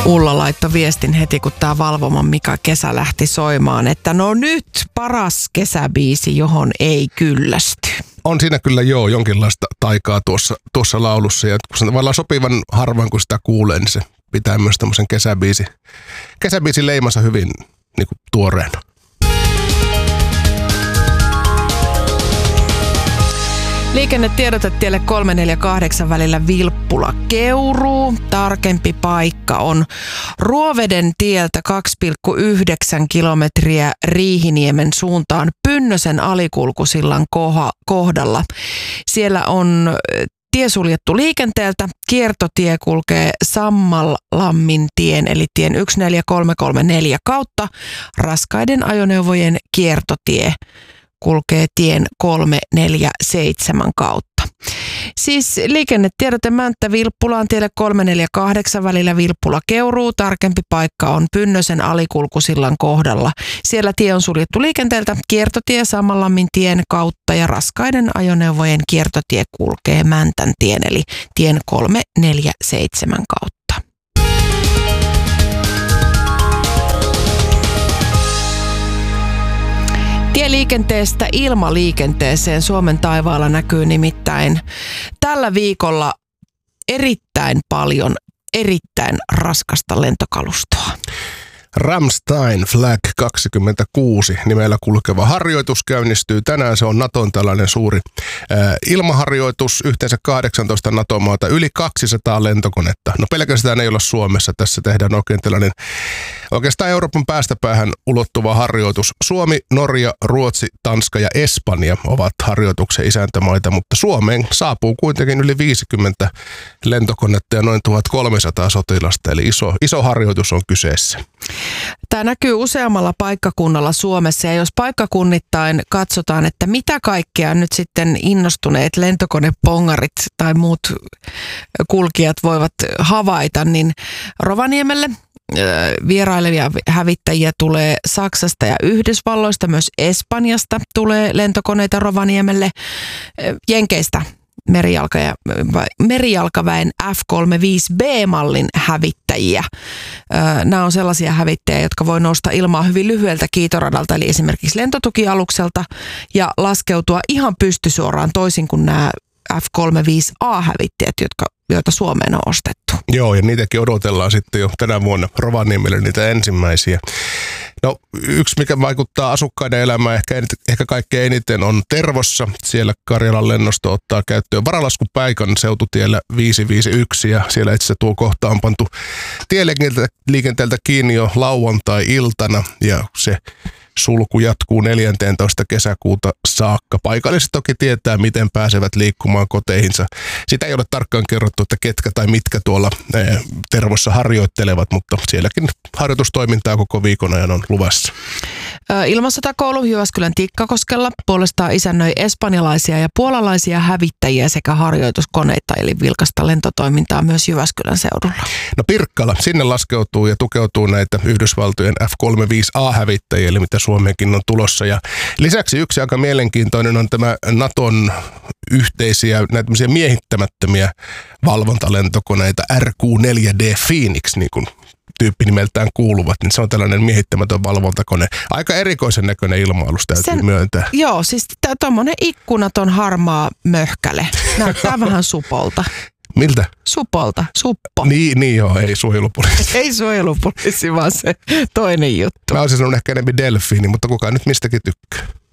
Ulla laittoi viestin heti, kun tämä Valvomon Mika kesä lähti soimaan, että no nyt paras kesäbiisi, johon ei kyllästy. On siinä kyllä jonkinlaista taikaa tuossa laulussa, ja kun se tavallaan sopivan harvan, kun sitä kuulee, niin se pitää myös tämmöisen kesäbiisin leimansa hyvin niin kuin tuoreena. Liikennetiedotetielle 348 välillä Vilppula-Keuruu. Tarkempi paikka on Ruoveden tieltä 2,9 kilometriä Riihiniemen suuntaan Pynnösen alikulkusillan kohdalla. Siellä on tie suljettu liikenteeltä. Kiertotie kulkee Sammallammin tien eli tien 14334 kautta. Raskaiden ajoneuvojen kiertotie kulkee tien 347 kautta. Siis liikennetiedote Mänttä Vilppulaan tielle 348 välillä Vilppula-Keuruu. Tarkempi paikka on Pynnösen alikulkusillan kohdalla. Siellä tie on suljettu liikenteeltä. Kiertotie Sammallammin tien kautta ja raskaiden ajoneuvojen kiertotie kulkee Mäntän tien eli tien 347 kautta. Tieliikenteestä ilmaliikenteeseen Suomen taivaalla näkyy nimittäin tällä viikolla erittäin paljon erittäin raskasta lentokalustoa. Ramstein Flag 26 nimellä kulkeva harjoitus käynnistyy tänään. Se on Naton tällainen suuri ilmaharjoitus, yhteensä 18 NATO-maata, yli 200 lentokonetta. No pelkästään ei olla Suomessa, tässä tehdään oikeastaan Euroopan päästä päähän ulottuva harjoitus. Suomi, Norja, Ruotsi, Tanska ja Espanja ovat harjoituksen isäntämaita, mutta Suomeen saapuu kuitenkin yli 50 lentokonetta ja noin 1300 sotilasta, eli iso harjoitus on kyseessä. Tämä näkyy useammalla paikkakunnalla Suomessa ja jos paikkakunnittain katsotaan, että mitä kaikkea nyt sitten innostuneet lentokonepongarit tai muut kulkijat voivat havaita, niin Rovaniemelle vierailevia hävittäjiä tulee Saksasta ja Yhdysvalloista, myös Espanjasta tulee lentokoneita Rovaniemelle, Jenkeistä merijalkaväen F-35B-mallin hävittäjiä. Nämä on sellaisia hävittäjiä, jotka voi nousta ilmaan hyvin lyhyeltä kiitoradalta, eli esimerkiksi lentotukialukselta, ja laskeutua ihan pystysuoraan toisin kuin nämä F-35A-hävittäjät, joita Suomeen on ostettu. Joo, ja niitäkin odotellaan sitten jo tänä vuonna Rovaniemelle niitä ensimmäisiä. No yksi, mikä vaikuttaa asukkaiden elämään ehkä kaikkein eniten on Tervossa. Siellä Karjalan lennosto ottaa käyttöön varalaskupaikan seututiellä 551 ja siellä itse tuo kohta on pantu tieliikenteeltä kiinni jo lauantai-iltana ja se sulku jatkuu 14. kesäkuuta saakka. Paikalliset toki tietää, miten pääsevät liikkumaan koteihinsa. Sitä ei ole tarkkaan kerrottu, että ketkä tai mitkä tuolla Tervossa harjoittelevat, mutta sielläkin harjoitustoimintaa koko viikon ajan on luvassa. Ilmasotakoulu Jyväskylän Tikkakoskella puolestaan isännöi espanjalaisia ja puolalaisia hävittäjiä sekä harjoituskoneita, eli vilkasta lentotoimintaa myös Jyväskylän seudulla. No Pirkkala, sinne laskeutuu ja tukeutuu näitä Yhdysvaltojen F-35A-hävittäjiä, eli mitä Suomeenkin on tulossa. Ja lisäksi yksi aika mielenkiintoinen on tämä Naton yhteisiä, näitä miehittämättömiä valvontalentokoneita RQ-4D Phoenix, niin kuin tyyppinimeltään kuuluvat, niin se on tällainen miehittämätön valvontakone. Aika erikoisen näköinen ilma-alus täytyy myöntää. Joo, siis tuommoinen ikkunaton harmaa möhkäle. Näyttää vähän supolta. Miltä? Supolta, suppo. Niin joo, ei suojelupoliisi. Ei suojelupoliisi, vaan se toinen juttu. Mä olisin sanonut ehkä enemmän delfiini, mutta kukaan nyt mistäkin tykkää.